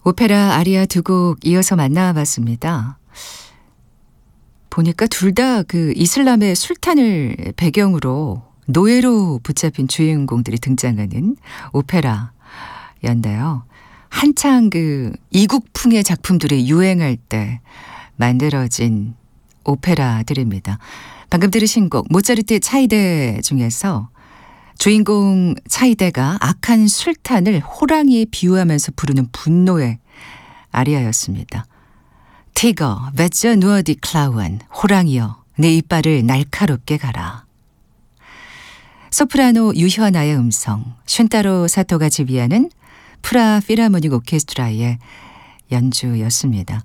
오페라 아리아 두 곡 이어서 만나봤습니다. 보니까 둘 다 그 이슬람의 술탄을 배경으로 노예로 붙잡힌 주인공들이 등장하는 오페라였는데요. 한창 그 이국풍의 작품들이 유행할 때 만들어진 오페라들입니다. 방금 들으신 곡 모차르트 차이데 중에서 주인공 차이데가 악한 술탄을 호랑이에 비유하면서 부르는 분노의 아리아였습니다. 티거, 베저 누어디 클라운, 호랑이여, 내 이빨을 날카롭게 가라. 소프라노 유현아의 음성, 슌타로 사토가 지휘하는 프라 필하모닉 오케스트라의 연주였습니다.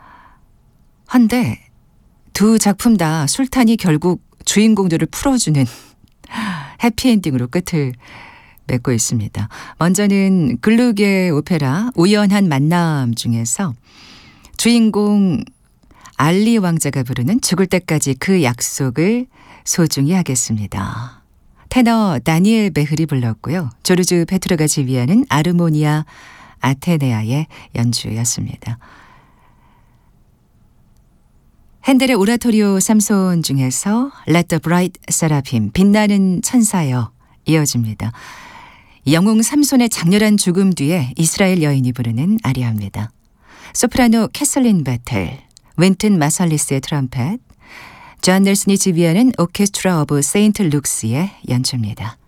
헌데 두 작품 다 술탄이 결국 주인공들을 풀어주는 해피엔딩으로 끝을 맺고 있습니다. 먼저는 글루게 오페라 우연한 만남 중에서 주인공 알리 왕자가 부르는 죽을 때까지 그 약속을 소중히 하겠습니다. 테너 다니엘 베흐리 불렀고요. 조르주 페트로가 지휘하는 아르모니아 아테네아의 연주였습니다. 핸델의 오라토리오 삼손 중에서 Let the Bright Seraphim, 빛나는 천사여 이어집니다. 영웅 삼손의 장렬한 죽음 뒤에 이스라엘 여인이 부르는 아리아입니다. 소프라노 캐슬린 베텔, 윈튼 마살리스의 트럼펫, 존 넬슨이 지휘하는 오케스트라 오브 세인트 룩스의 연주입니다.